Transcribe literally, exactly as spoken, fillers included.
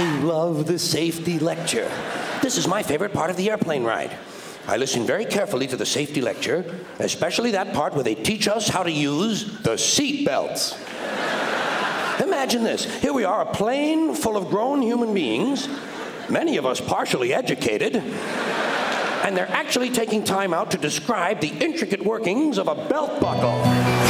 I love the safety lecture. This is my favorite part of the airplane ride. I listen very carefully to the safety lecture, especially that part where they teach us how to use the seat belts. Imagine this. Here we are, a plane full of grown human beings, many of us partially educated, and they're actually taking time out to describe the intricate workings of a belt buckle.